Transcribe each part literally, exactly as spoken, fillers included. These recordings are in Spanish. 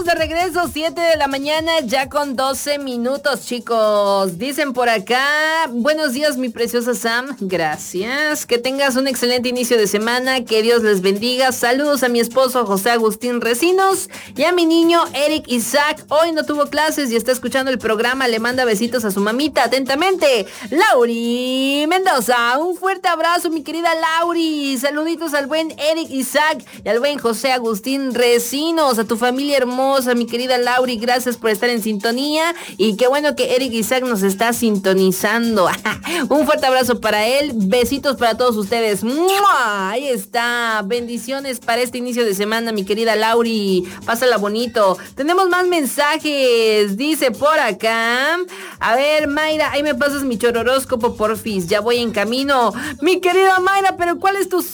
de regreso, siete de la mañana, ya con doce minutos, chicos. Dicen por acá, buenos días, mi preciosa Sam. Gracias. Que tengas un excelente inicio de semana. Que Dios les bendiga. Saludos a mi esposo José Agustín Recinos y a mi niño Eric Isaac. Hoy no tuvo clases y está escuchando el programa. Le manda besitos a su mamita. Atentamente, Lauri Mendoza. Un fuerte abrazo, mi querida Lauri. Saluditos al buen Eric Isaac y al buen José Agustín Recinos. A tu familia hermosa, mi querida Lauri, gracias por estar en sintonía y qué bueno que Eric Isaac nos está sintonizando. Un fuerte abrazo para él, besitos para todos ustedes. ¡Mua! Ahí está, bendiciones para este inicio de semana, mi querida Lauri, pásala bonito. Tenemos más mensajes, dice por acá, a ver, Mayra, ahí me pasas mi chororóscopo porfis, ya voy en camino. Mi querida Mayra, pero ¿cuál es tu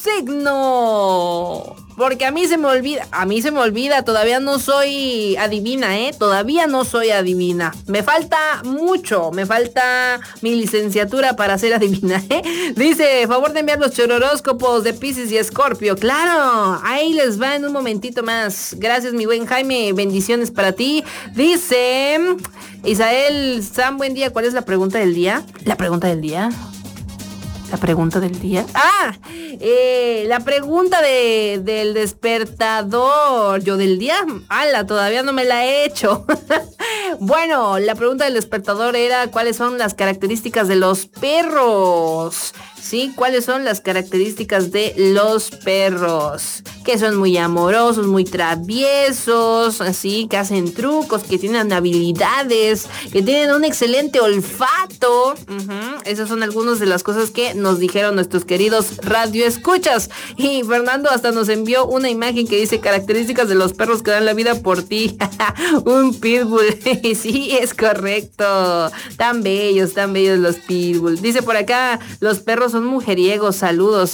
signo? Porque a mí se me olvida, a mí se me olvida, todavía no soy adivina, ¿eh? Todavía no soy adivina. Me falta mucho, me falta mi licenciatura para ser adivina, ¿eh? Dice, favor de enviar los chororóscopos de Piscis y Escorpio. Claro, ahí les va en un momentito más. Gracias, mi buen Jaime, bendiciones para ti. Dice, Isael, Sam, buen día, ¿cuál es la pregunta del día? La pregunta del día... La pregunta del día. Ah, eh, la pregunta de, del despertador. Yo del día. Ala, todavía no me la he hecho. Bueno, la pregunta del despertador era ¿cuáles son las características de los perros? Sí, ¿cuáles son las características de los perros? Que son muy amorosos, muy traviesos, así, que hacen trucos, que tienen habilidades, que tienen un excelente olfato. Uh-huh. Esas son algunas de las cosas que nos dijeron nuestros queridos radioescuchas. Y Fernando hasta nos envió una imagen que dice características de los perros que dan la vida por ti. Un pitbull. Sí, es correcto. Tan bellos, tan bellos los pitbull. Dice por acá, los perros son mujeriegos, saludos.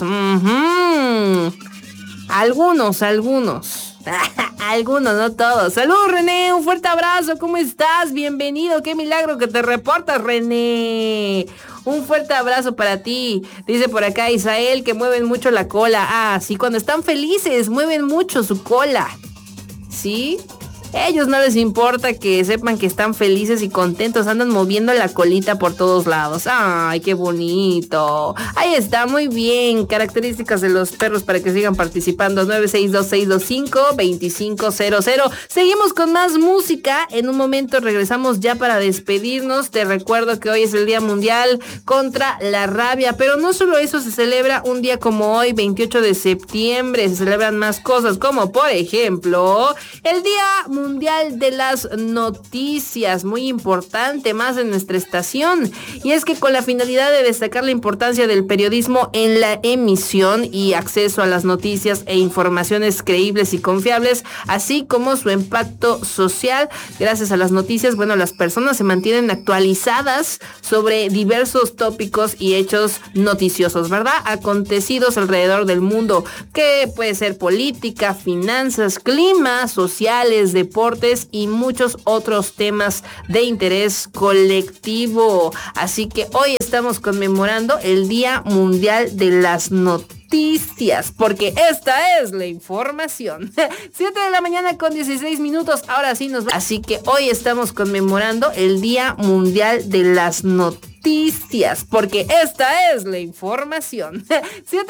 Uh-huh. Algunos, algunos. Algunos, no todos. Saludos, René, un fuerte abrazo. ¿Cómo estás? Bienvenido. Qué milagro que te reportas, René. Un fuerte abrazo para ti. Dice por acá Isael que mueven mucho la cola. Ah, sí, cuando están felices mueven mucho su cola. ¿Sí? Ellos no les importa que sepan que están felices y contentos, andan moviendo la colita por todos lados. ¡Ay, qué bonito! Ahí está, muy bien. Características de los perros para que sigan participando. nueve seis dos seis dos cinco dos cinco cero cero. Seguimos con más música. En un momento regresamos ya para despedirnos. Te recuerdo que hoy es el Día Mundial contra la Rabia. Pero no solo eso, se celebra un día como hoy, veintiocho de septiembre. Se celebran más cosas, como por ejemplo, el Día Mundial Mundial de las Noticias, muy importante, más en nuestra estación, y es que con la finalidad de destacar la importancia del periodismo en la emisión y acceso a las noticias e informaciones creíbles y confiables, así como su impacto social. Gracias a las noticias, bueno, las personas se mantienen actualizadas sobre diversos tópicos y hechos noticiosos, ¿verdad? Acontecidos alrededor del mundo, que puede ser política, finanzas, clima, sociales, deportes, deportes y muchos otros temas de interés colectivo. Así que hoy estamos conmemorando el Día Mundial de las Noticias, porque esta es la información. siete de la mañana con dieciséis minutos, ahora sí nos va. Así que hoy estamos conmemorando el Día Mundial de las Noticias, porque esta es la información. siete